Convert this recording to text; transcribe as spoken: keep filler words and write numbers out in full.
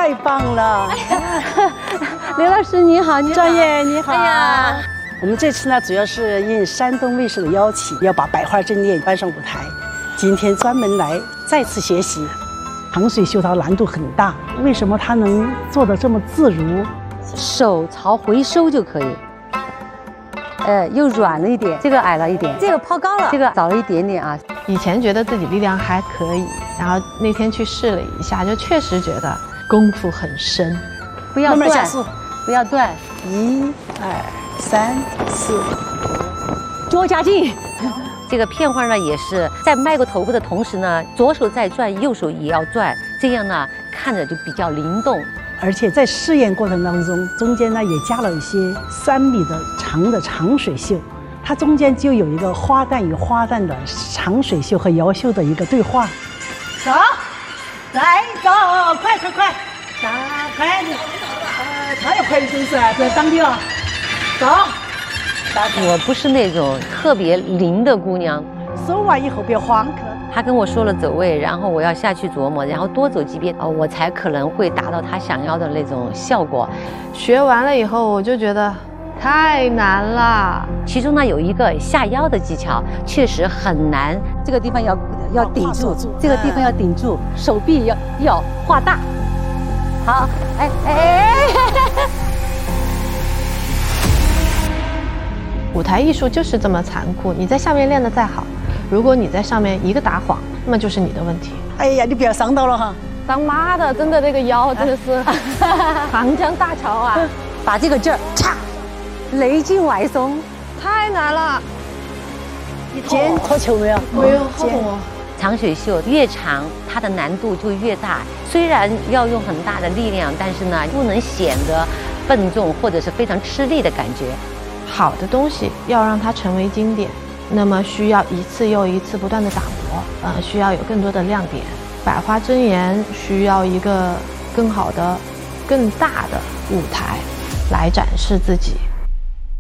太棒了！ 刘老师你好，你好， 专业你好。 哎呀， 我们这次呢，主要是应山东卫视的邀请，要把百花争艳搬上舞台。今天专门来再次学习。长水绣它难度很大，为什么它能做得这么自如？ 手朝回收就可以。呃，又软了一点，这个矮了一点，这个抛高了，这个早了一点点啊。 以前觉得自己力量还可以，然后那天去试了一下，就确实觉得功夫很深。 不要断， 慢慢加速， 不要断。 一、二、三、四， 多加劲。这个片花呢，也是在迈过头部的同时呢，左手在转，右手也要转，这样呢看着就比较灵动。 而且在试验过程当中，中间呢也加了一些三米的长的长水绣，它中间就有一个花旦与花旦的长水绣和摇绣的一个对话。走，来走，快快快，打快点，呃，他也快一点噻，在当地啊，走。 我不是那种特别灵的姑娘， 收完以后别慌。 他跟我说了走位，然后我要下去琢磨，然后多走几遍，哦，我才可能会达到他想要的那种效果。 学完了以后，我就觉得太难了。 其中呢有一个下腰的技巧，确实很难。这个地方要要顶住，这个地方要顶住，手臂要要画大。好，哎哎哎。 舞台艺术就是这么残酷，你在下面练得再好，如果你在上面一个打晃，那么就是你的问题。 哎呀，你不要伤到了哈！ 当妈的，真的这个腰真的是长江大桥啊！ 把这个劲儿，嚓，雷劲外松， 太难了。 肩脱球没有？ 没有，好痛哦。 长水袖越长，它的难度就越大。虽然要用很大的力量，但是呢，不能显得笨重或者是非常吃力的感觉。 好的东西要让它成为经典，那么需要一次又一次不断的打磨，呃，需要有更多的亮点。百花争妍需要一个更好的、更大的舞台来展示自己。